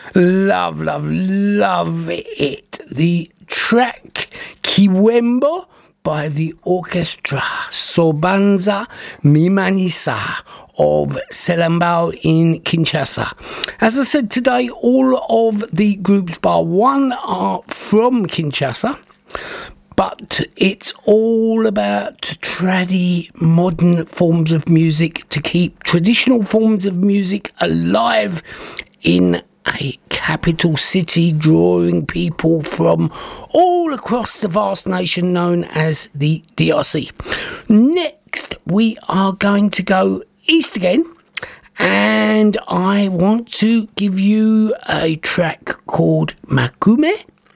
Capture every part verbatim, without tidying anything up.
Love, love, love it. The track Kiwembo by the orchestra Sobanza Mimanisa of Selambao in Kinshasa. As I said today, all of the groups bar one are from Kinshasa, but it's all about tradie modern forms of music to keep traditional forms of music alive in a capital city, drawing people from all across the vast nation known as the D R C. Next, we are going to go east again, and I want to give you a track called Makume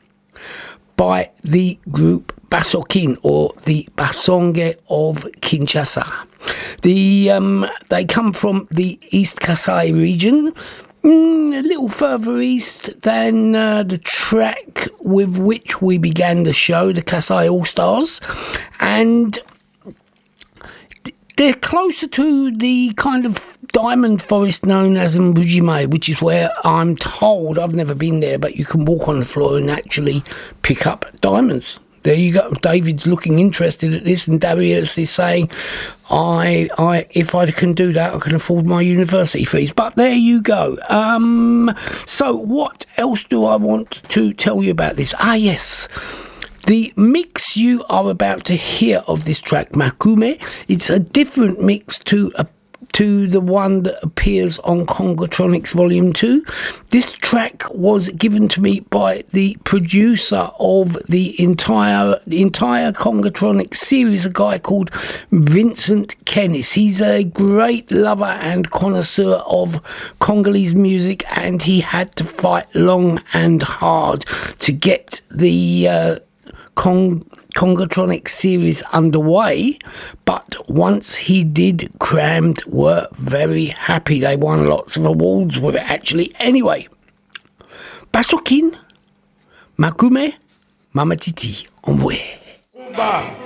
by the group Basokin, or the Basonge of Kinshasa. The um, they come from the East Kasai region, Mm, a little further east than uh, the track with which we began the show, the Kasai All-Stars, and they're closer to the kind of diamond forest known as Mbujime, which is where I'm told, I've never been there, but you can walk on the floor and actually pick up diamonds. There you go. David's looking interested at this, and Darius is saying, I, I, if I can do that, I can afford my university fees. But there you go. Um, so what else do I want to tell you about this? Ah, yes. The mix you are about to hear of this track, Makume, it's a different mix to a to the one that appears on Congotronics Volume two. This track was given to me by the producer of the entire the entire Congotronics series, a guy called Vincent Kennis. He's a great lover and connoisseur of Congolese music, and he had to fight long and hard to get the uh, Cong Congotronics series underway, but once he did, Crammed were very happy. They won lots of awards with it, actually. Anyway, Basokin, Makume, Mamatiti, envoyé.